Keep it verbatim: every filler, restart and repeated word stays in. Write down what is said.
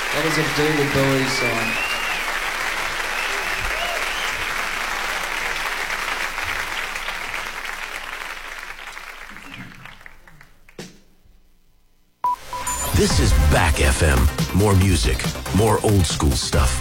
That is a David Bowie song. This is Back F M. More music, more old school stuff.